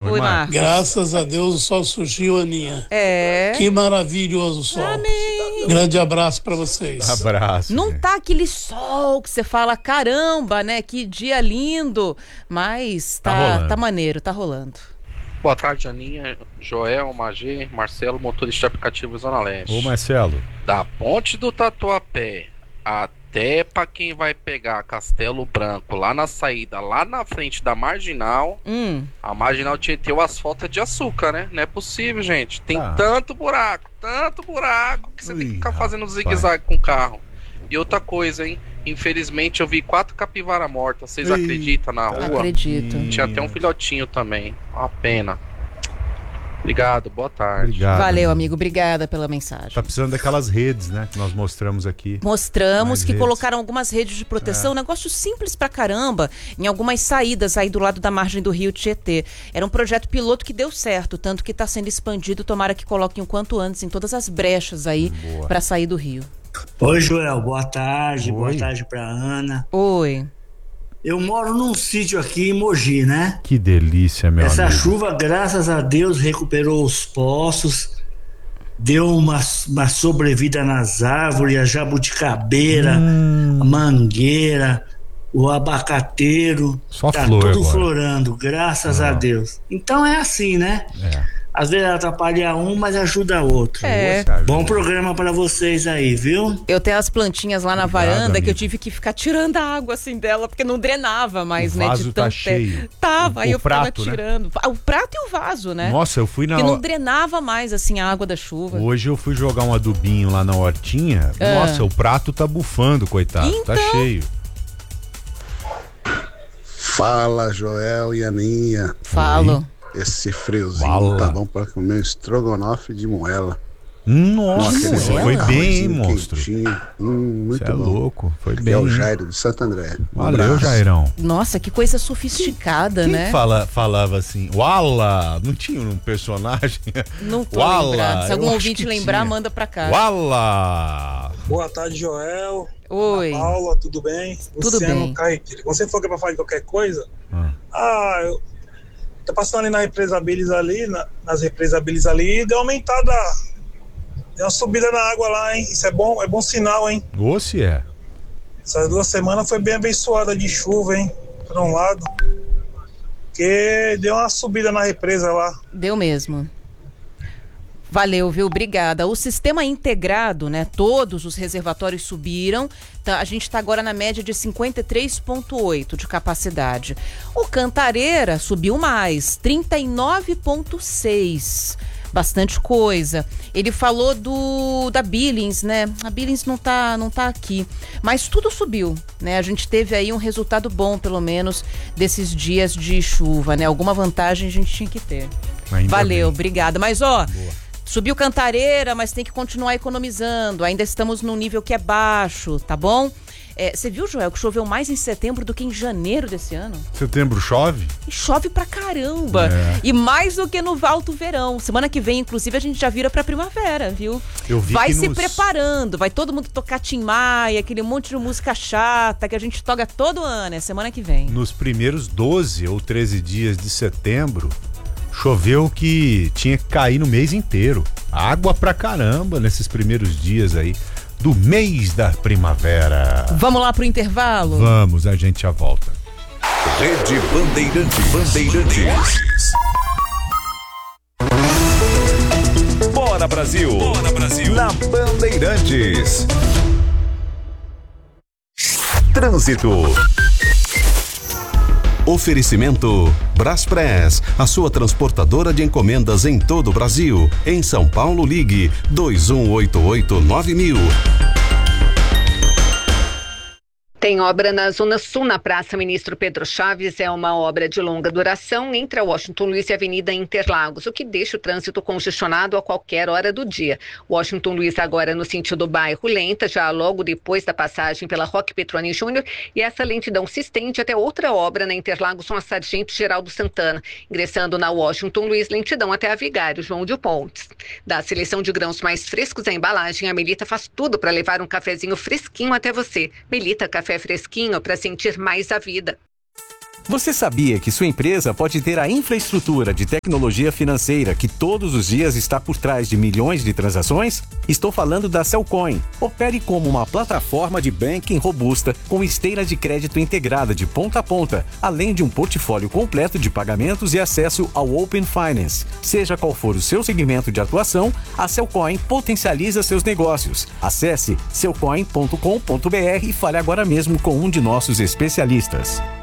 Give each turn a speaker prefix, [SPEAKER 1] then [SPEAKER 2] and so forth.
[SPEAKER 1] Oi, Marcos.
[SPEAKER 2] Graças a Deus o sol surgiu, Aninha. Que maravilhoso o sol.
[SPEAKER 1] Amém.
[SPEAKER 2] Grande abraço pra vocês.
[SPEAKER 3] Abraço.
[SPEAKER 1] Não
[SPEAKER 3] gente.
[SPEAKER 1] tá aquele sol que você fala, caramba, né? Que dia lindo. Mas tá maneiro, tá rolando.
[SPEAKER 4] Boa tarde, Aninha, Joel, Magê, Marcelo, motorista de aplicativo Zona Leste.
[SPEAKER 3] Ô, Marcelo.
[SPEAKER 4] Da ponte do Tatuapé até pra quem vai pegar Castelo Branco, lá na saída, lá na frente da Marginal, a Marginal Tietê, o asfalto é de açúcar, né? Não é possível, gente. Tem tanto buraco, que você tem que ficar fazendo zigue-zague com o carro. E outra coisa, hein? Infelizmente eu vi 4 capivaras mortas. Vocês acreditam na rua?
[SPEAKER 1] Acredito.
[SPEAKER 4] Tinha até um filhotinho também. Uma pena. Obrigado, boa tarde.
[SPEAKER 3] Obrigado.
[SPEAKER 1] Valeu, amigo. Obrigada pela mensagem.
[SPEAKER 3] Tá precisando daquelas redes, né? Que nós mostramos aqui.
[SPEAKER 1] Mostramos que
[SPEAKER 3] redes.
[SPEAKER 1] colocaram algumas redes de proteção, negócio simples pra caramba, em algumas saídas aí do lado da margem do rio Tietê. Era um projeto piloto que deu certo, tanto que tá sendo expandido, tomara que coloquem o quanto antes em todas as brechas aí pra sair do rio.
[SPEAKER 5] Oi, Joel, boa tarde. Boa tarde pra Ana.
[SPEAKER 1] Oi.
[SPEAKER 5] Eu moro num sítio aqui em Mogi, né?
[SPEAKER 3] Que delícia, meu
[SPEAKER 5] Essa
[SPEAKER 3] amigo.
[SPEAKER 5] chuva, graças a Deus, recuperou os poços, deu uma sobrevida nas árvores, a jabuticabeira, a mangueira, o abacateiro.
[SPEAKER 3] Só
[SPEAKER 5] tá
[SPEAKER 3] flor
[SPEAKER 5] tudo
[SPEAKER 3] agora.
[SPEAKER 5] florando, graças a Deus. Então é assim, né? Às vezes atrapalha um, mas ajuda outro. Bom programa pra vocês aí, viu?
[SPEAKER 1] Eu tenho as plantinhas lá na varanda
[SPEAKER 5] amigo.
[SPEAKER 1] que eu tive que ficar tirando a água assim dela, porque não drenava mais,
[SPEAKER 3] O
[SPEAKER 1] né?
[SPEAKER 3] vaso
[SPEAKER 1] De
[SPEAKER 3] tá
[SPEAKER 1] tanto
[SPEAKER 3] cheio.
[SPEAKER 1] Tava, aí
[SPEAKER 3] O
[SPEAKER 1] eu ficava
[SPEAKER 3] prato, né?
[SPEAKER 1] tirando. O prato e o vaso, né?
[SPEAKER 3] Nossa, eu fui na
[SPEAKER 1] Porque não drenava mais assim a água da chuva.
[SPEAKER 3] Hoje eu fui jogar um adubinho lá na hortinha. Nossa, o prato tá bufando, coitado. Tá cheio.
[SPEAKER 6] Fala, Joel e Aninha.
[SPEAKER 1] Falo.
[SPEAKER 6] Esse friozinho tá bom pra comer um estrogonofe de moela.
[SPEAKER 3] Nossa,
[SPEAKER 6] aquele
[SPEAKER 3] foi bem, hein,
[SPEAKER 6] arrozinho
[SPEAKER 3] monstro?
[SPEAKER 6] quentinho. Muito
[SPEAKER 3] Cê é
[SPEAKER 6] bom.
[SPEAKER 3] louco, foi
[SPEAKER 6] Aqui
[SPEAKER 3] bem.
[SPEAKER 6] é o Jairo de Santo André.
[SPEAKER 3] Valeu,
[SPEAKER 6] abraço.
[SPEAKER 3] Jairão.
[SPEAKER 1] Nossa, que coisa sofisticada,
[SPEAKER 3] Quem
[SPEAKER 1] né?
[SPEAKER 3] falava assim, Wala, não tinha um personagem?
[SPEAKER 1] Não tô
[SPEAKER 3] Wala,
[SPEAKER 1] lembrado. Se algum
[SPEAKER 3] eu acho
[SPEAKER 1] ouvinte
[SPEAKER 3] que
[SPEAKER 1] lembrar,
[SPEAKER 3] tinha.
[SPEAKER 1] manda pra cá.
[SPEAKER 3] Wala!
[SPEAKER 7] Boa tarde, Joel.
[SPEAKER 1] Oi.
[SPEAKER 7] Ana Paula, tudo bem?
[SPEAKER 1] Tudo
[SPEAKER 7] Luciano
[SPEAKER 1] bem.
[SPEAKER 7] Caipira. Quando você for pra falar de qualquer coisa, eu tô passando ali na represa Bilis ali, nas represas Bilis ali, e deu uma aumentada, deu uma subida na água lá, hein? Isso é bom sinal, hein?
[SPEAKER 3] Ou se é?
[SPEAKER 7] Essas 2 semanas foi bem abençoada de chuva, hein? Por um lado. Porque deu uma subida na represa lá.
[SPEAKER 1] Deu mesmo. Valeu, viu? Obrigada. O sistema integrado, né? Todos os reservatórios subiram. A gente está agora na média de 53,8 de capacidade. O Cantareira subiu mais, 39,6. Bastante coisa. Ele falou da Billings, né? A Billings não tá aqui. Mas tudo subiu, né? A gente teve aí um resultado bom, pelo menos, desses dias de chuva, né? Alguma vantagem a gente tinha que ter. Valeu, obrigada. Mas, subiu Cantareira, mas tem que continuar economizando. Ainda estamos num nível que é baixo, tá bom? Você viu, Joel, que choveu mais em setembro do que em janeiro desse ano?
[SPEAKER 3] Setembro chove?
[SPEAKER 1] E chove pra caramba. E mais do que no alto verão. Semana que vem, inclusive, a gente já vira pra primavera, viu?
[SPEAKER 3] Eu vi
[SPEAKER 1] vai
[SPEAKER 3] que
[SPEAKER 1] se preparando, vai todo mundo tocar Tim Maia, aquele monte de música chata que a gente toca todo ano, é semana que vem.
[SPEAKER 3] Nos primeiros 12 ou 13 dias de setembro, choveu que tinha que cair no mês inteiro. Água pra caramba nesses primeiros dias aí do mês da primavera.
[SPEAKER 1] Vamos lá pro intervalo?
[SPEAKER 3] Vamos, a gente já volta.
[SPEAKER 8] Rede Bandeirantes. Bora Brasil. Bora Brasil. Na Bandeirantes. Trânsito. Oferecimento Braspress, a sua transportadora de encomendas em todo o Brasil. Em São Paulo, ligue 2188-9000.
[SPEAKER 9] Tem obra na Zona Sul, na Praça Ministro Pedro Chaves. É uma obra de longa duração entre a Washington Luiz e a Avenida Interlagos, o que deixa o trânsito congestionado a qualquer hora do dia. Washington Luiz agora no sentido bairro Lenta, já logo depois da passagem pela Roque Petroni Júnior, e essa lentidão se estende até outra obra na Interlagos com a Sargento Geraldo Santana. Ingressando na Washington Luiz, lentidão até a Vigário João de Pontes. Da seleção de grãos mais frescos à embalagem, a Melita faz tudo para levar um cafezinho fresquinho até você. Melita, café fresquinho para sentir mais a vida.
[SPEAKER 10] Você sabia que sua empresa pode ter a infraestrutura de tecnologia financeira que todos os dias está por trás de milhões de transações? Estou falando da Cellcoin. Opere como uma plataforma de banking robusta com esteira de crédito integrada de ponta a ponta, além de um portfólio completo de pagamentos e acesso ao Open Finance. Seja qual for o seu segmento de atuação, a Cellcoin potencializa seus negócios. Acesse cellcoin.com.br e fale agora mesmo com um de nossos especialistas.